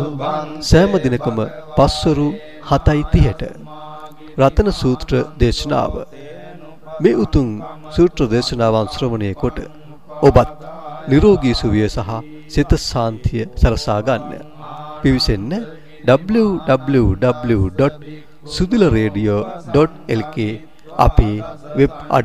සෑම දිනකම පස්වරු 7:30ට රතන සූත්‍ර දේශනාව. මේ උතුම් සූත්‍ර දේශනාවන් ශ්‍රවණය කොට ඔබත් නිරෝගී සුවය සහ සිත ශාන්තිය සලසා ගන්න. පිවිසෙන්න www.sudilaradio.lk අපේ වෙබ්